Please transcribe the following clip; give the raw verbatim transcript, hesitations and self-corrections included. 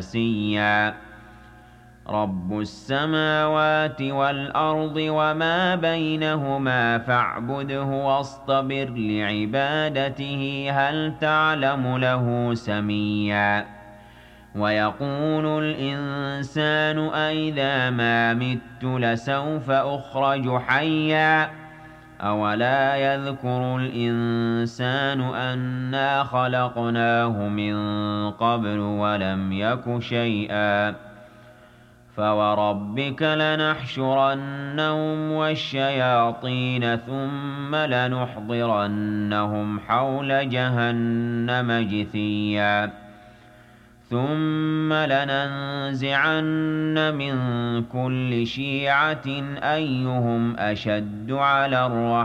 سِيًّا رَبُّ السَّمَاوَاتِ وَالْأَرْضِ وَمَا بَيْنَهُمَا فَاعْبُدْهُ وَاصْطَبِرْ لِعِبَادَتِهِ هَلْ تَعْلَمُ لَهُ سَمِيًّا وَيَقُولُ الْإِنسَانُ أَإِذَا مَا مِتُّ لَسَوْفَ أُخْرَجُ حَيًّا أَوَلَا يَذْكُرُ الْإِنسَانُ أَنَّا خَلَقْنَاهُ مِن قَبْلُ وَلَمْ يَكُ شَيْئًا فَوَرَبِّكَ لَنَحْشُرَنَّهُمْ وَالشَّيَاطِينَ ثُمَّ لَنُحْضِرَنَّهُمْ حَوْلَ جَهَنَّمَ جِثِيًّا ثُمَّ لَنَنزِعَنَّ مِن كُلِّ شِيعَةٍ أَيُّهُمْ أَشَدُّ عَلَى الرَّحْمَٰنِ